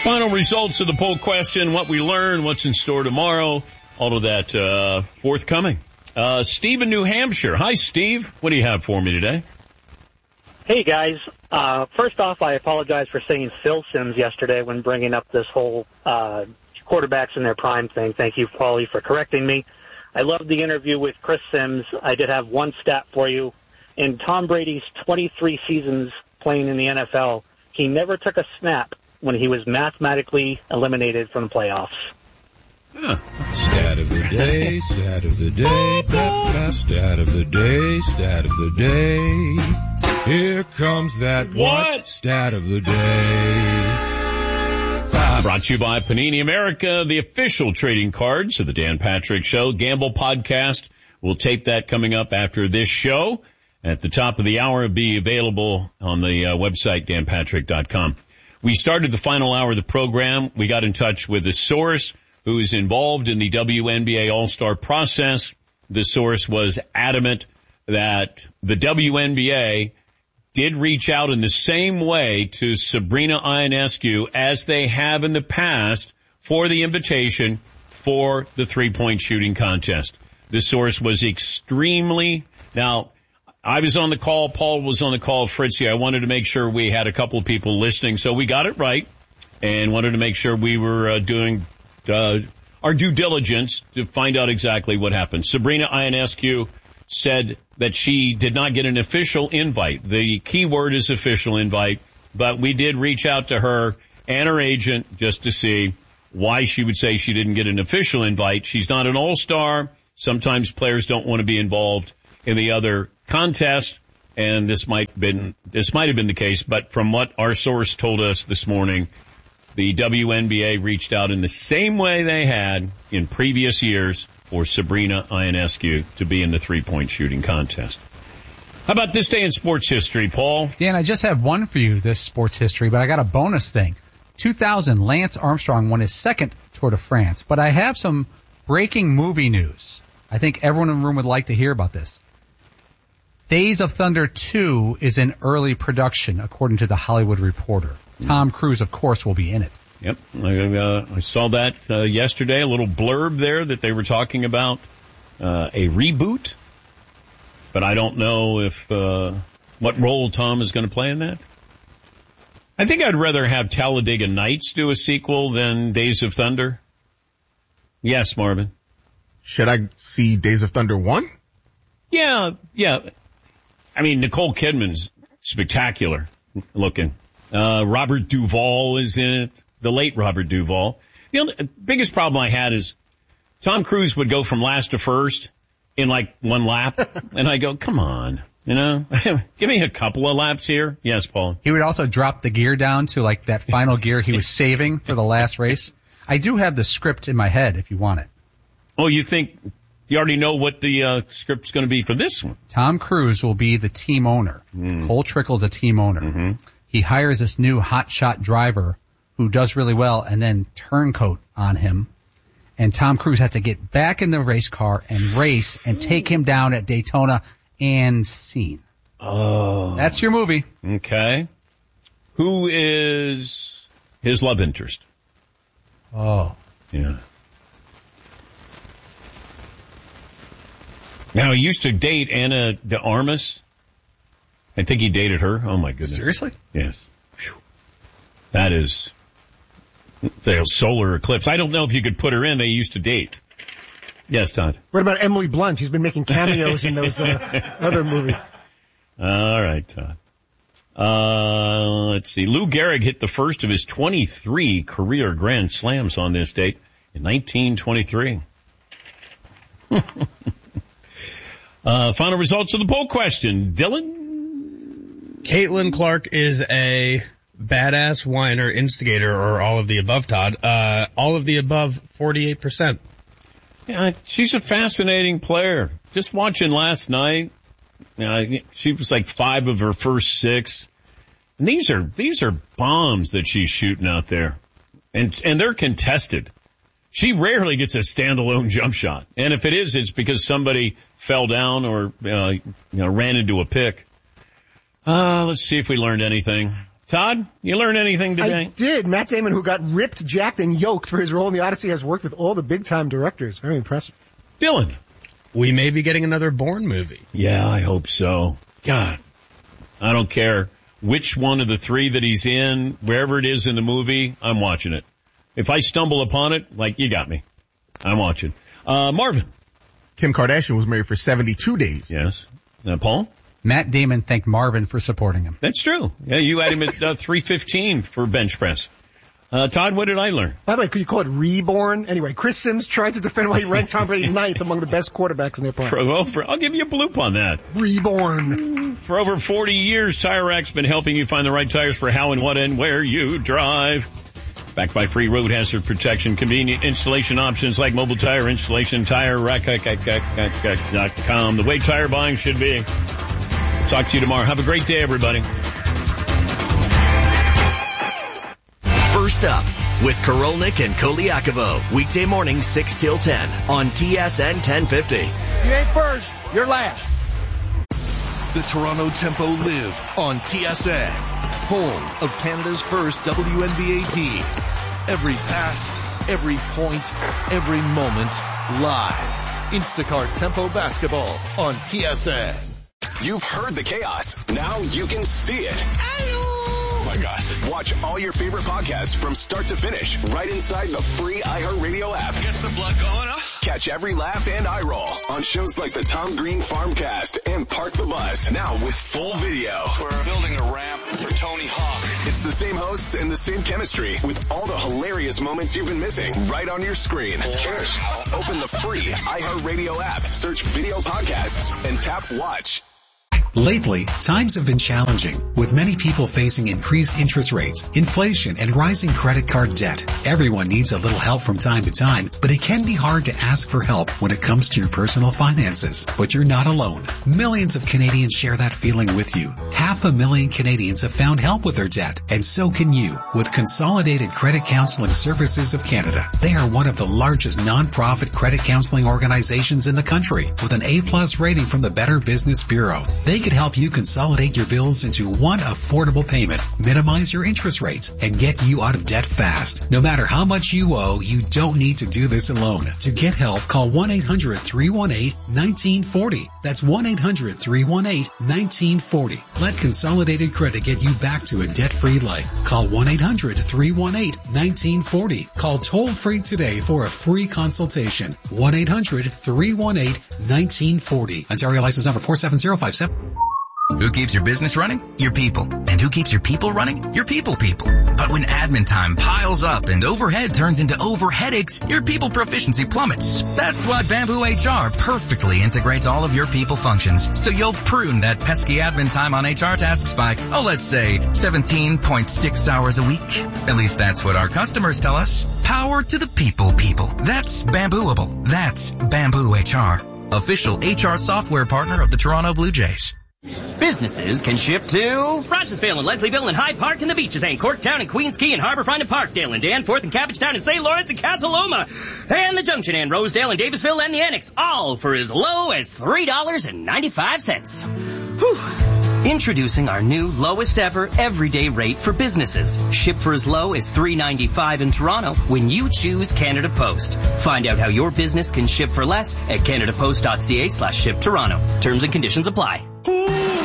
Final results of the poll question, what we learned, what's in store tomorrow, all of that forthcoming. Steve in New Hampshire. Hi, Steve. What do you have for me today? Hey, guys. First off, I apologize for saying Phil Simms yesterday when bringing up this whole quarterbacks in their prime thing. Thank you, Paulie, for correcting me. I loved the interview with Chris Simms. I did have one stat for you. In Tom Brady's 23 seasons playing in the NFL, he never took a snap when he was mathematically eliminated from the playoffs. Huh. Stat of the day, stat of the day, stat of the day, stat of the day. Here comes that what? Stat of the day. Brought to you by Panini America, the official trading cards of the Dan Patrick Show. Gamble Podcast. We'll tape that coming up after this show. At the top of the hour, it'll be available on the website, danpatrick.com. We started the final hour of the program. We got in touch with a source who is involved in the WNBA All-Star process. The source was adamant that the WNBA did reach out in the same way to Sabrina Ionescu as they have in the past for the invitation for the three-point shooting contest. The source was extremely... Now, I was on the call, Paul was on the call, Fritzy. I wanted to make sure we had a couple of people listening, so we got it right and wanted to make sure we were doing our due diligence to find out exactly what happened. Sabrina Ionescu said that she did not get an official invite. The key word is official invite, but we did reach out to her and her agent just to see why she would say she didn't get an official invite. She's not an all-star. Sometimes players don't want to be involved in the other contest, and this might have been the case, but from what our source told us this morning, the WNBA reached out in the same way they had in previous years for Sabrina Ionescu to be in the three-point shooting contest. How about this day in sports history, Paul? Dan, I just have one for you, this sports history, but I got a bonus thing. 2000, Lance Armstrong won his second Tour de France, but I have some breaking movie news. I think everyone in the room would like to hear about this. Days of Thunder 2 is in early production, according to The Hollywood Reporter. Tom Cruise, of course, will be in it. Yep. I saw that yesterday, a little blurb there that they were talking about a reboot. But I don't know if what role Tom is going to play in that. I think I'd rather have Talladega Nights do a sequel than Days of Thunder. Yes, Marvin. Should I see Days of Thunder 1? Yeah. I mean, Nicole Kidman's spectacular looking. Robert Duvall is in it, the late Robert Duvall. The biggest problem I had is Tom Cruise would go from last to first in like one lap, and I go, come on, give me a couple of laps here. Yes, Paul. He would also drop the gear down to like that final gear he was saving for the last race. I do have the script in my head if you want it. Oh, you think... You already know what the script's going to be for this one. Tom Cruise will be the team owner. Cole Trickle's the team owner. Mm-hmm. He hires this new hotshot driver who does really well and then turncoat on him. And Tom Cruise has to get back in the race car and race and take him down at Daytona and scene. Oh. That's your movie. Okay. Who is his love interest? Oh. Yeah. Now, he used to date Ana de Armas. I think he dated her. Oh, my goodness. Seriously? Yes. Whew. That is the solar eclipse. I don't know if you could put her in. They used to date. Yes, Todd. What about Emily Blunt? She's been making cameos in those other movies. All right, Todd. Let's see. Lou Gehrig hit the first of his 23 career Grand Slams on this date in 1923. Final results of the poll question. Dylan? Caitlin Clark is a badass whiner, instigator, or all of the above, Todd. All of the above, 48%. Yeah, she's a fascinating player. Just watching last night, she was like 5 of her first 6. And these are bombs that she's shooting out there. And they're contested. She rarely gets a standalone jump shot. And if it is, it's because somebody fell down or, ran into a pick. Let's see if we learned anything. Todd, you learn anything today? I did. Matt Damon, who got ripped, jacked, and yoked for his role in The Odyssey, has worked with all the big-time directors. Very impressive. Dylan. We may be getting another Bourne movie. Yeah, I hope so. God, I don't care which one of the three that he's in, wherever it is in the movie, I'm watching it. If I stumble upon it, like, you got me. I'm watching. Marvin. Kim Kardashian was married for 72 days. Yes. Paul? Matt Damon thanked Marvin for supporting him. That's true. Yeah, you had him at 315 for bench press. Todd, what did I learn? By the way, could you call it reborn? Anyway, Chris Sims tried to defend why he ranked Tom Brady 9th among the best quarterbacks in their prime. I'll give you a bloop on that. Reborn. For over 40 years, Tire Rack's been helping you find the right tires for how and what and where you drive. Backed by free road hazard protection, convenient installation options like mobile tire installation, TireRack.com. The way tire buying should be. Talk to you tomorrow. Have a great day, everybody. First Up with Korolnik and Koliakovo. Weekday mornings 6 till 10 on TSN 1050. You ain't first, you're last. The Toronto Tempo live on TSN, home of Canada's first WNBA team. Every pass, every point, every moment, live. Instacart Tempo basketball on TSN. You've heard the chaos. Now you can see it. Oh my gosh. Watch all your favorite podcasts from start to finish right inside the free iHeartRadio app. Gets the blood going, huh? Catch every laugh and eye roll on shows like the Tom Green Farmcast and Park the Bus. Now with full video. We're building a ramp for Tony Hawk. It's the same hosts and the same chemistry with all the hilarious moments you've been missing right on your screen. Cheers. Open the free iHeartRadio app, search video podcasts, and tap watch. Lately, times have been challenging, with many people facing increased interest rates, inflation, and rising credit card debt. Everyone needs a little help from time to time, but it can be hard to ask for help when it comes to your personal finances. But you're not alone. Millions of Canadians share that feeling with you. 500,000 Canadians have found help with their debt, and so can you, with Consolidated Credit Counseling Services of Canada. They are one of the largest non-profit credit counseling organizations in the country, with an A+ rating from the Better Business Bureau. They could help you consolidate your bills into one affordable payment, minimize your interest rates, and get you out of debt fast. No matter how much you owe, you don't need to do this alone. To get help, call 1-800-318-1940. That's 1-800-318-1940. Let Consolidated Credit get you back to a debt-free life. Call 1-800-318-1940. Call toll-free today for a free consultation. 1-800-318-1940. Ontario license number 47057. Who keeps your business running? Your people. And who keeps your people running? Your people. But when admin time piles up and overhead turns into overheadaches, your people proficiency plummets. That's why Bamboo HR perfectly integrates all of your people functions, so you'll prune that pesky admin time on HR tasks by, let's say 17.6 hours a week. At least that's what our customers tell us. Power to the people. That's Bambooable. That's Bamboo HR. Official HR software partner of the Toronto Blue Jays. Businesses can ship to Rochesville and Leslieville and Hyde Park and the Beaches and Corktown and Queens Quay and Harbourfront and Parkdale and Danforth and Cabbagetown and St. Lawrence and Casa Loma and the Junction and Rosedale and Davisville and the Annex, all for as low as $3.95. Whew. Introducing our new lowest ever everyday rate for businesses. Ship for as low as $3.95 in Toronto when you choose Canada Post. Find out how your business can ship for less at canadapost.ca/ship Toronto. Terms and conditions apply.